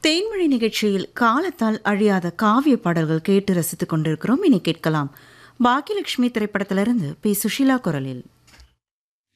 தேன்மொழி நிகழ்ச்சியில் காலத்தால் அழியாத காவிய பாடல்கள் கேட்டு ரசித்துக் கொண்டிருக்கிறோம். இனி கேட்கலாம் பாக்கியலட்சுமி திரைப்படத்திலிருந்து பி சுஷீலா குரலில்.